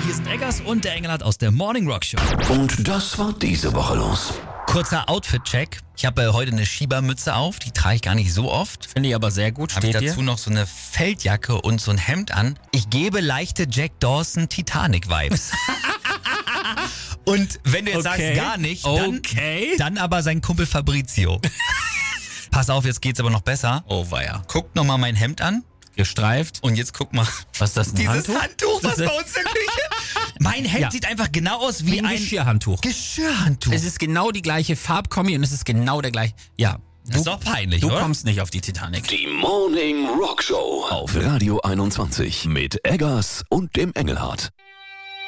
Hier sind Eggers und der Engelhardt aus der Morning Rock Show. Und das war diese Woche los. Kurzer Outfit-Check. Ich habe heute eine Schiebermütze auf, die trage ich gar nicht so oft. Finde ich aber sehr gut. Habe ich Steht dazu dir? noch so eine Feldjacke und so ein Hemd an. Ich gebe leichte Jack Dawson Titanic-Vibes. Und wenn du jetzt sagst gar nicht, dann aber sein Kumpel Fabrizio. Pass auf, jetzt geht's aber noch besser. Oh weia. Guckt nochmal mein Hemd an. Gestreift. Und jetzt guck mal. Was ist das, ein Dieses Handtuch? Handtuch, was bei uns in der Küche. Mein Hemd sieht einfach genau aus wie ein Geschirrhandtuch. Geschirrhandtuch. Es ist genau die gleiche Farbkombi und es ist genau der gleiche. Ja. Das ist doch peinlich, Du oder? kommst nicht auf die Titanic. Die Morning Rock Show auf Radio 21 mit Eggers und dem Engelhardt.